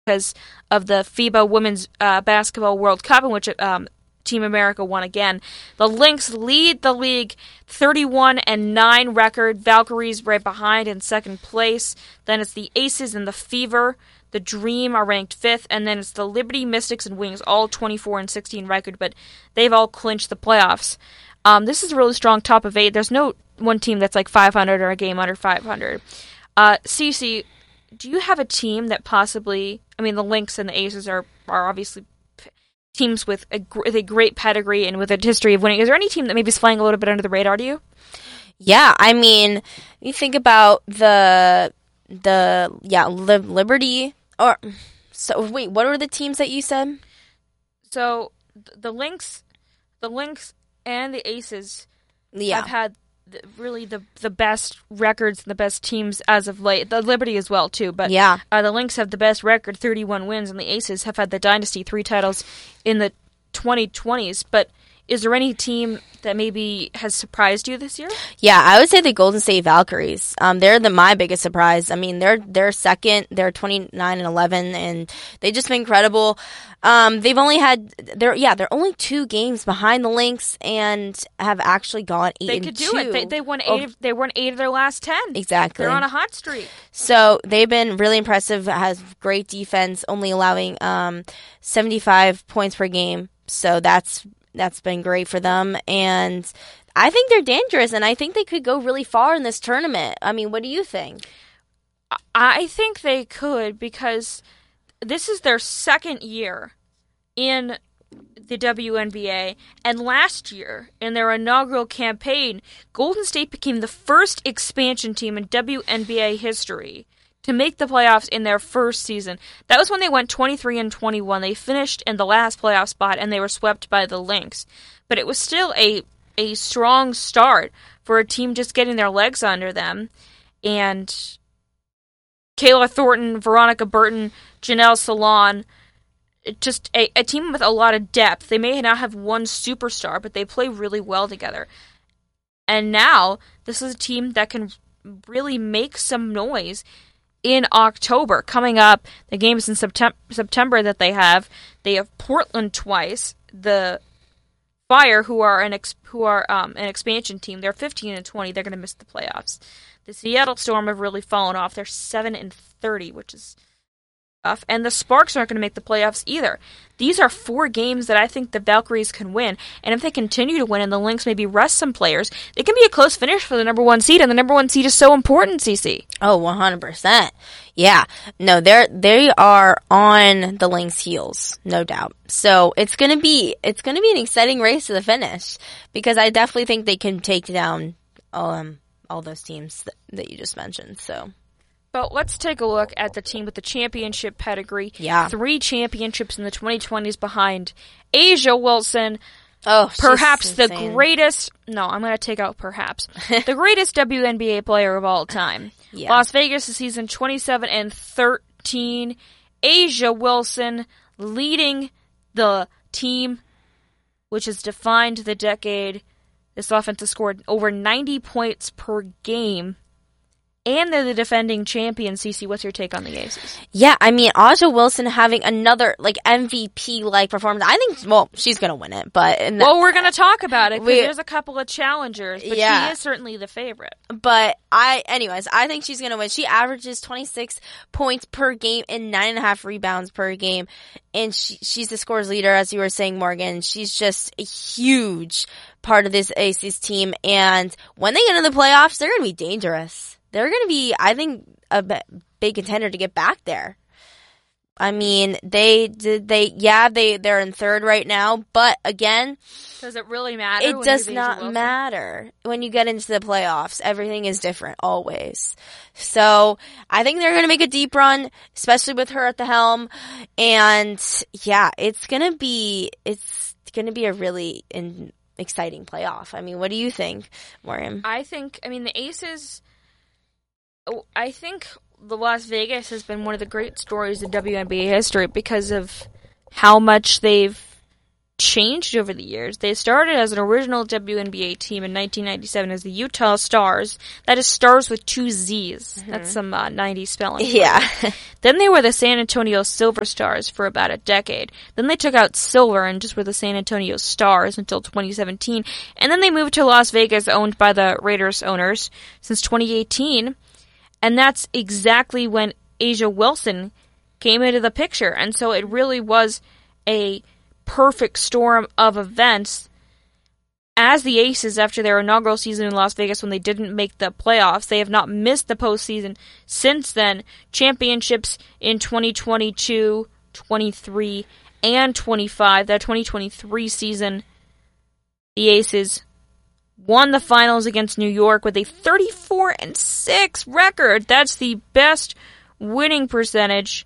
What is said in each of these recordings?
because of the FIBA Women's Basketball World Cup, in which Team America won again. The Lynx lead the league 31-9 record. Valkyries right behind in second place. Then it's the Aces and the Fever. The Dream are ranked 5th, and then it's the Liberty, Mystics, and Wings, all 24-16 record, but they've all clinched the playoffs. This is a really strong top of 8. There's no one team that's like 500 or a game under 500. Cece, do you have a team that possibly... I mean, the Lynx and the Aces are obviously teams with a great pedigree and with a history of winning. Is there any team that maybe is flying a little bit under the radar to you? Yeah, I mean, you think about Liberty... wait, what were the teams that you said? So the Lynx and the Aces have had really the best records and the best teams as of late. The Liberty as well too, but the Lynx have the best record, 31 wins, and the Aces have had the Dynasty 3 titles in the 2020s. But is there any team that maybe has surprised you this year? Yeah, I would say the Golden State Valkyries. They're my biggest surprise. I mean, they're second. They're 29-11, and they've just been incredible. They've only they're only 2 games behind the Lynx and have actually gone 8-2. They could do it. They won 8. They won 8 of their last 10. Exactly. They're on a hot streak. So they've been really impressive. Has great defense, only allowing 75 points per game. So that's been great for them, and I think they're dangerous, and I think they could go really far in this tournament. I mean, what do you think? I think they could, because this is their second year in the WNBA, and last year, in their inaugural campaign, Golden State became the first expansion team in WNBA history to make the playoffs in their first season. That was when they went 23-21. They finished in the last playoff spot, and they were swept by the Lynx. But it was still a strong start for a team just getting their legs under them. And Kayla Thornton, Veronica Burton, Janelle Salon, just a team with a lot of depth. They may not have one superstar, but they play really well together. And now, this is a team that can really make some noise in October. Coming up, the games in September that they have Portland twice, the Fire, who are an expansion team. They're 15-20. They're going to miss the playoffs. The Seattle Storm have really fallen off. They're 7-30, which is tough. And the Sparks aren't going to make the playoffs either. These are 4 games that I think the Valkyries can win. And if they continue to win and the Lynx maybe rest some players, it can be a close finish for the number 1 seed. And the number 1 seed is so important, CC. Oh, 100%. Yeah. No, they are on the Lynx heels, no doubt. So it's gonna be an exciting race to the finish, because I definitely think they can take down all those teams that you just mentioned. So. But let's take a look at the team with the championship pedigree. Yeah. 3 championships in the 2020s behind A'ja Wilson. Oh, perhaps the greatest... No, I'm going to take out perhaps. The greatest WNBA player of all time. Yeah. Las Vegas this season 27-13. A'ja Wilson leading the team, which has defined the decade. This offense has scored over 90 points per game. And they're the defending champion. Cece, what's your take on the Aces? Yeah, I mean, A'ja Wilson having another, MVP-like performance. I think, she's going to win it, but... we're going to talk about it, because there's a couple of challengers, but she is certainly the favorite. But I think she's going to win. She averages 26 points per game and 9.5 rebounds per game, and she's the scores leader, as you were saying, Morgan. She's just a huge part of this Aces team, and when they get into the playoffs, they're going to be dangerous. They're going to be, I think, a big contender to get back there. I mean, they're in 3rd right now, but again, does it really matter? It does not matter when you get into the playoffs. Everything is different always. So I think they're going to make a deep run, especially with her at the helm. And yeah, it's going to be a really exciting playoff. I mean, what do you think, Maureen? The Aces. I think the Las Vegas has been one of the great stories in WNBA history because of how much they've changed over the years. They started as an original WNBA team in 1997 as the Utah Stars. That is Stars with 2 Z's. Mm-hmm. That's some 90s spelling. Yeah. Then they were the San Antonio Silver Stars for about a decade. Then they took out Silver and just were the San Antonio Stars until 2017. And then they moved to Las Vegas, owned by the Raiders owners, since 2018. And that's exactly when A'ja Wilson came into the picture. And so it really was a perfect storm of events as the Aces after their inaugural season in Las Vegas when they didn't make the playoffs. They have not missed the postseason since then. Championships in 2022, 23, and 25. That 2023 season, the Aces won the finals against New York with a 34-6 record. That's the best winning percentage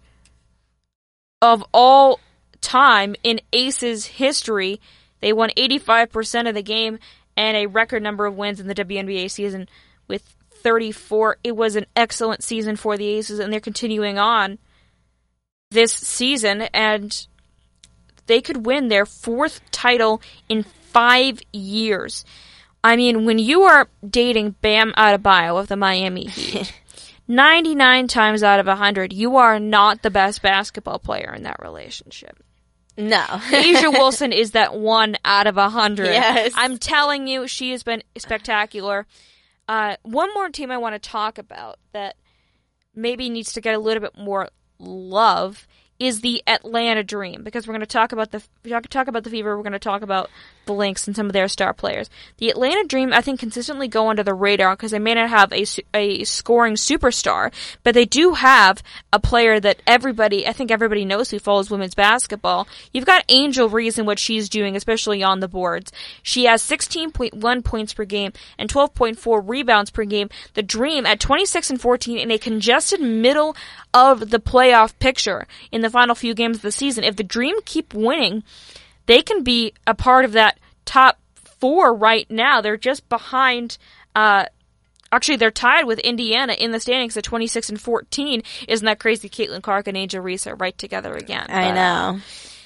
of all time in Aces history. They won 85% of the game and a record number of wins in the WNBA season with 34. It was an excellent season for the Aces, and they're continuing on this season, and they could win their 4th title in 5 years. I mean, when you are dating Bam Adebayo of the Miami Heat, 99 times out of 100, you are not the best basketball player in that relationship. No. A'ja Wilson is that 1 out of 100. Yes. I'm telling you, she has been spectacular. One more team I want to talk about that maybe needs to get a little bit more love is the Atlanta Dream, because we're going to talk about the Fever, we're going to talk about the Lynx and some of their star players. The Atlanta Dream, I think, consistently go under the radar because they may not have a scoring superstar, but they do have a player that I think everybody knows who follows women's basketball. You've got Angel Reese and what she's doing, especially on the boards. She has 16.1 points per game and 12.4 rebounds per game. The Dream at 26-14 in a congested middle of the playoff picture in the final few games of the season. If the Dream keep winning, they can be a part of that top 4 right now. They're just behind, actually they're tied with Indiana in the standings at 26-14. Isn't that crazy? Caitlin Clark and A'ja Reese are right together again. I know.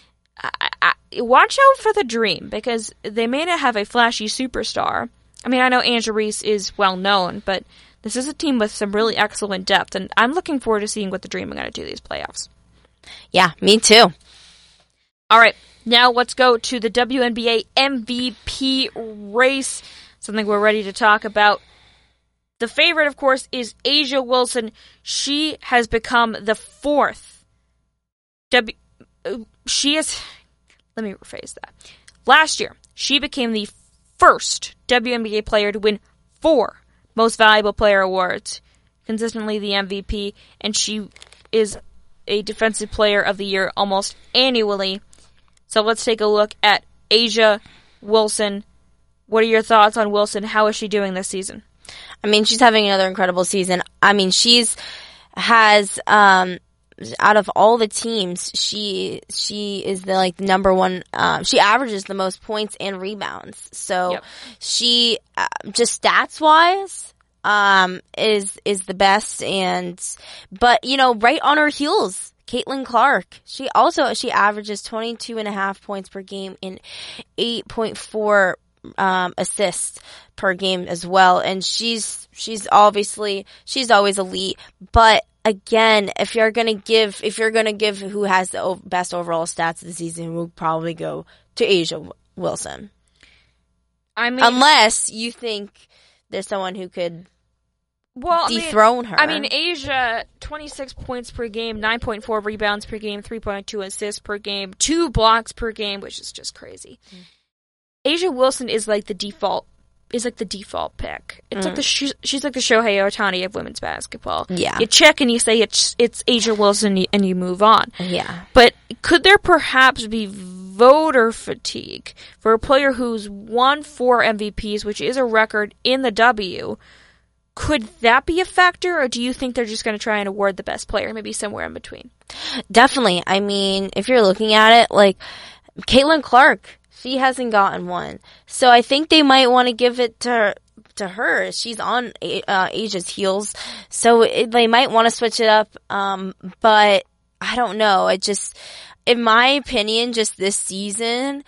Watch out for the Dream, because they may not have a flashy superstar. I mean, I know A'ja Reese is well known, but this is a team with some really excellent depth, and I'm looking forward to seeing what the Dream are going to do these playoffs. Yeah, me too. All right, now let's go to the WNBA MVP race, something we're ready to talk about. The favorite, of course, is A'ja Wilson. She has become the 4th. Let me rephrase that. Last year, she became the first WNBA player to win 4 Most Valuable Player awards, consistently the MVP, and she is a Defensive Player of the Year almost annually. So let's take a look at A'ja Wilson. What are your thoughts on Wilson? How is she doing this season? I mean, she's having another incredible season. I mean, out of all the teams, she is the number 1. She averages the most points and rebounds. So yep. She just stats wise is the best. But right on her heels, Caitlin Clark. She averages 22.5 points per game and 8.4 assists per game as well. And she's always elite, but again, if you're gonna give who has the best overall stats of the season, we'll probably go to A'ja Wilson. I mean, unless you think there's someone who could dethrone her. I mean, A'ja, 26 points per game, 9.4 rebounds per game, 3.2 assists per game, 2 blocks per game, which is just crazy. A'ja Wilson is like the default pick. It's like she's like the Shohei Ohtani of women's basketball. Yeah. You check and you say it's A'ja Wilson and you move on. Yeah. But could there perhaps be voter fatigue for a player who's won 4 MVPs, which is a record in the W? Could that be a factor, or do you think they're just going to try and award the best player, maybe somewhere in between? Definitely. I mean, if you're looking at it, like Caitlin Clark, she hasn't gotten one. So I think they might want to give it to her. She's on A'ja's heels. So they might want to switch it up. But I don't know. In my opinion, just this season,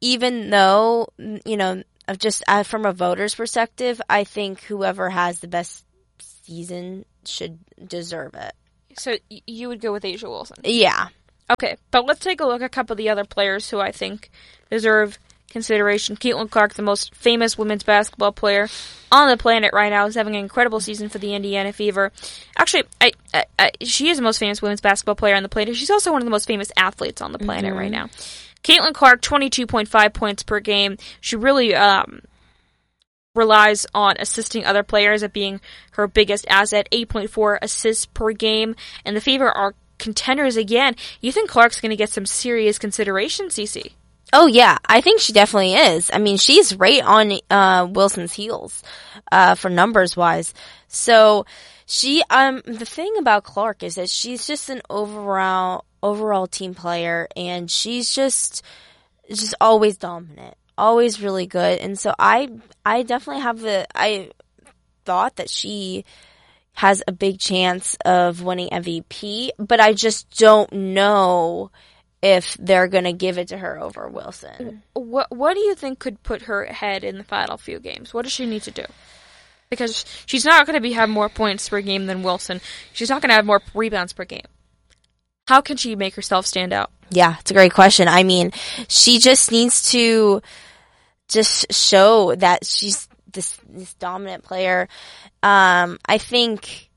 even though, just from a voter's perspective, I think whoever has the best season should deserve it. So you would go with A'ja Wilson? Yeah. Okay, but let's take a look at a couple of the other players who I think deserve consideration. Caitlin Clark, the most famous women's basketball player on the planet right now, is having an incredible season for the Indiana Fever. Actually, she is the most famous women's basketball player on the planet. She's also one of the most famous athletes on the planet right now. Caitlin Clark, 22.5 points per game. She really relies on assisting other players as being her biggest asset, 8.4 assists per game. And the Fever are contenders again. You think Clark's going to get some serious consideration, Cece? Oh, yeah. I think she definitely is. I mean, she's right on Wilson's heels for numbers-wise. So, the thing about Clark is that she's just an overall team player, and she's just always dominant, always really good. And so I definitely I thought that she has a big chance of winning MVP, but I just don't know if they're going to give it to her over Wilson. What do you think could put her ahead in the final few games? What does she need to do? Because she's not going to have more points per game than Wilson. She's not going to have more rebounds per game. How can she make herself stand out? Yeah, it's a great question. I mean, she just needs to just show that she's this dominant player. I think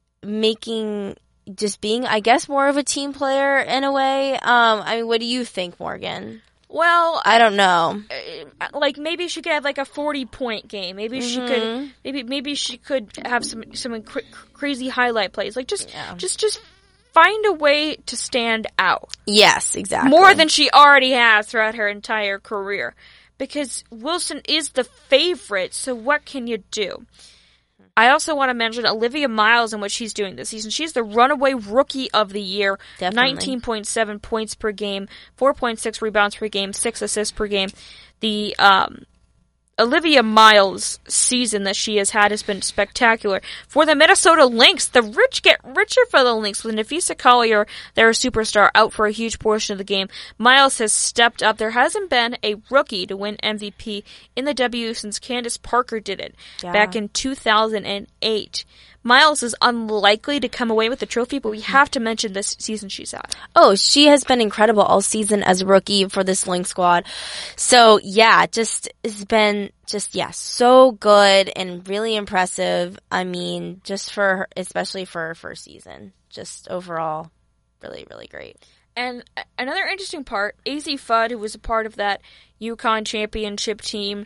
being, I guess, more of a team player in a way. I mean, what do you think, Morgan? Well, I don't know. Like maybe she could have like a 40-point game. Maybe she could. Maybe she could have some crazy highlight plays. Like just find a way to stand out. Yes, exactly. More than she already has throughout her entire career. Because Wilson is the favorite, so what can you do? I also want to mention Olivia Miles and what she's doing this season. She's the runaway rookie of the year. Definitely. 19.7 points per game, 4.6 rebounds per game, 6 assists per game. The Olivia Miles season that she has had has been spectacular. For the Minnesota Lynx, the rich get richer for the Lynx. With Nafisa Collier, their superstar, out for a huge portion of the game. Miles has stepped up. There hasn't been a rookie to win MVP in the W since Candace Parker did it back in 2008. Miles is unlikely to come away with the trophy, but we have to mention this season she's had. Oh, she has been incredible all season as a rookie for this Lynx squad. So, yeah, it's been so good and really impressive. I mean, just for her, especially for her first season. Just overall, really, really great. And another interesting part, Azzi Fudd, who was a part of that UConn championship team,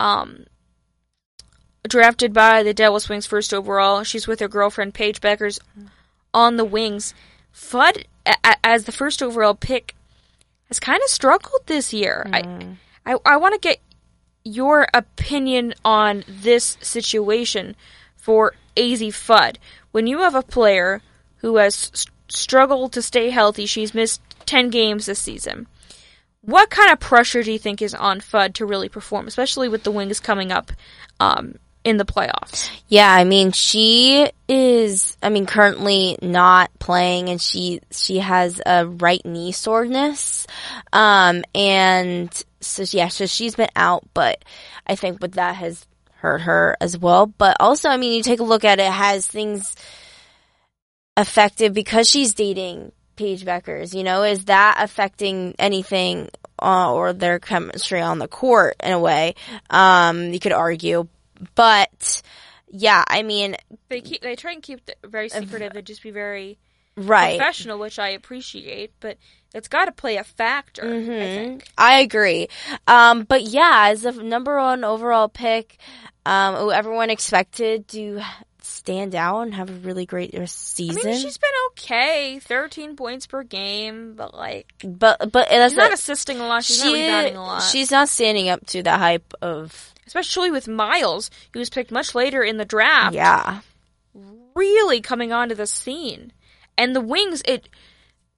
drafted by the Dallas Wings first overall. She's with her girlfriend Paige Bueckers on the Wings. Fudd, as the first overall pick, has kind of struggled this year. I want to get your opinion on this situation for Azzi Fudd. When you have a player who has struggled to stay healthy, she's missed 10 games this season. What kind of pressure do you think is on Fudd to really perform, especially with the Wings coming up in the playoffs? Yeah, I mean, she is, currently not playing, and she has a right knee soreness. And so she's been out, but I think that has hurt her as well. But also, I mean, you take a look at it, has things affected because she's dating Paige Bueckers, is that affecting anything or their chemistry on the court in a way? You could argue. But yeah, I mean, they try and keep it very secretive and just be very right professional, which I appreciate, but it's got to play a factor. I think I agree. But yeah, as a number 1 overall pick, everyone expected to stand out and have a really great season. I mean, she's been okay, 13 points per game, but that's she's not assisting a lot. She's not rebounding a lot. She's not standing up to the hype of. Especially with Miles, who was picked much later in the draft. Yeah. Really coming onto the scene. And the Wings,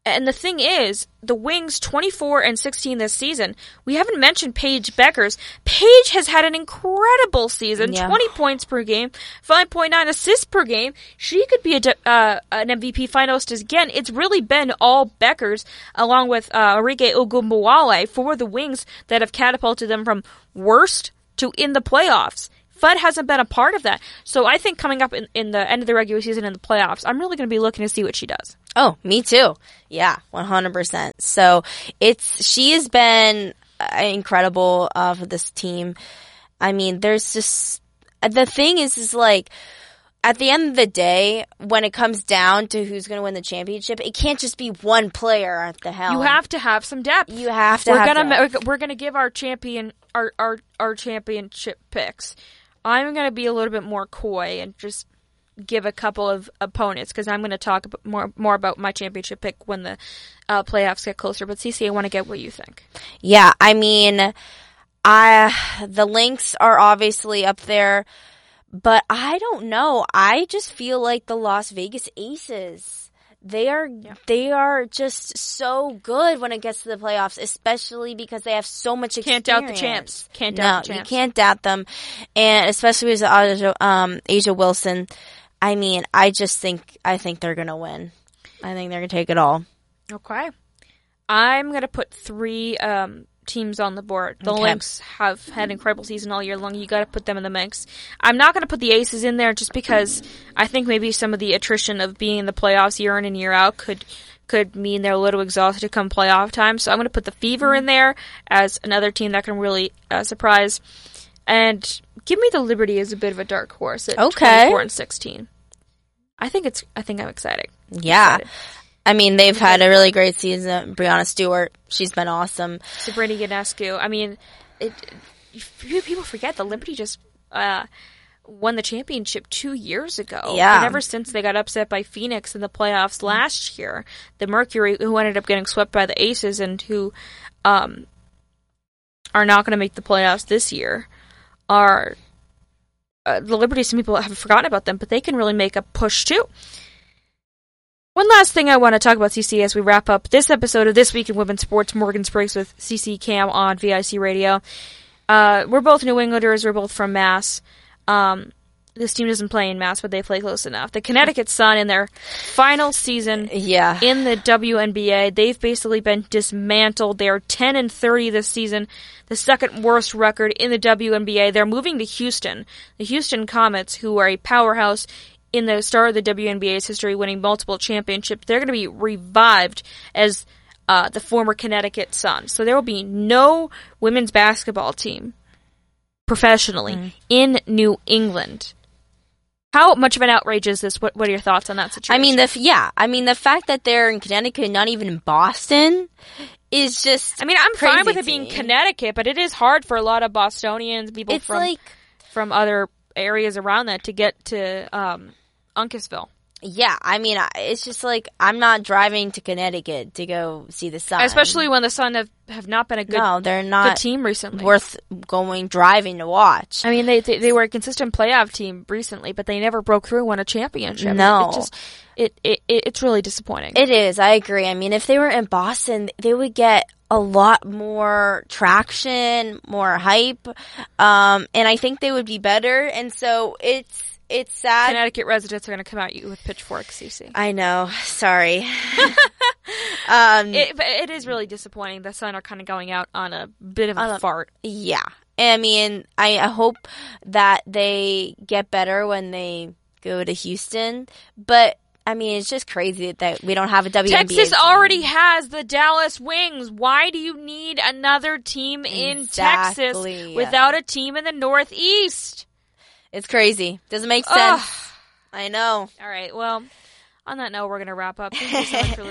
And the thing is, the Wings 24-16 this season, we haven't mentioned Paige Beckers. Paige has had an incredible season, 20 points per game, 5.9 assists per game. She could be an MVP finalist again. It's really been all Beckers, along with Arike Ogunbowale for the Wings that have catapulted them from worst to in the playoffs. Fudd hasn't been a part of that. So I think coming up in the end of the regular season and the playoffs, I'm really going to be looking to see what she does. Oh, me too. Yeah, 100%. So she has been incredible for this team. I mean, there's just, the thing is like, at the end of the day, when it comes down to who's going to win the championship, it can't just be one player at the helm. You have to have some depth. You have to have depth. We're gonna give our championship picks. I'm gonna be a little bit more coy and just give a couple of opponents because I'm going to talk more about my championship pick when the playoffs get closer. But Cece, I want to get what you think. Yeah, I mean, the Lynx are obviously up there, but I don't know. I just feel like the Las Vegas Aces. They are just so good when it gets to the playoffs, especially because they have so much experience. Can't doubt the champs. You can't doubt them, and especially with A'ja Wilson. I mean, I think they're gonna win. I think they're gonna take it all. Okay, I'm gonna put 3 teams on the board. The Lynx have had an incredible season all year long. You got to put them in the mix. I'm not going to put the Aces in there just because I think maybe some of the attrition of being in the playoffs year in and year out could mean they're a little exhausted come playoff time. So I'm going to put the Fever in there as another team that can really surprise. And give me the Liberty as a bit of a dark horse at 24-16. I think I'm excited. Yeah. I mean, they've had a really great season. Breanna Stewart, she's been awesome. Sabrina Ionescu. I mean, people forget the Liberty just won the championship 2 years ago. Yeah. And ever since they got upset by Phoenix in the playoffs last year, the Mercury, who ended up getting swept by the Aces and who are not going to make the playoffs this year, are the Liberty. Some people have forgotten about them, but they can really make a push too. One last thing I want to talk about, CC, as we wrap up this episode of This Week in Women's Sports, Morgan's Breaks with CC Cam on VIC Radio. We're both New Englanders. We're both from Mass. This team doesn't play in Mass, but they play close enough. The Connecticut Sun, in their final season in the WNBA, they've basically been dismantled. They're 10-30 this season, the second worst record in the WNBA. They're moving to Houston. The Houston Comets, who are a powerhouse in the start of the WNBA's history, winning multiple championships. They're going to be revived as the former Connecticut Sun. So there will be no women's basketball team professionally in New England. How much of an outrage is this? What are your thoughts on that situation? I mean, the fact that they're in Connecticut, not even in Boston, is just I'm fine with it being Connecticut, but it is hard for a lot of Bostonians, people from other areas around that, to get to Uncasville. Yeah, I mean, it's just like, I'm not driving to Connecticut to go see the Sun. Especially when the Sun have not been a good team recently. Worth driving to watch. I mean, they were a consistent playoff team recently, but they never broke through and won a championship. No. It's really disappointing. It is, I agree. I mean, if they were in Boston, they would get a lot more traction, more hype, and I think they would be better, and so it's sad. Connecticut residents are going to come at you with pitchforks, CC. I know. Sorry. It is really disappointing. The Sun are kind of going out on a bit of a fart. Yeah. I mean, I hope that they get better when they go to Houston. But, I mean, it's just crazy that we don't have a WNBA Texas team. already has the Dallas Wings. Why do you need another team in Texas without a team in the Northeast? It's crazy. Doesn't make sense. I know. All right. Well, on that note, we're going to wrap up. Thank you so much for listening.